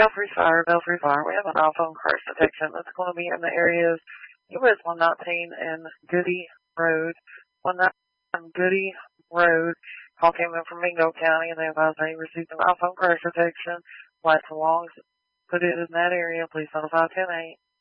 Belfry Fire, Belfry Fire. We have an iPhone crash detection that's going to be in the areas US 119 and Goody Road. 119 Goody Road. Call came in from Mingo County and they advised they received an iPhone crash detection. Flights along, put it in that area. Please notify 10-8.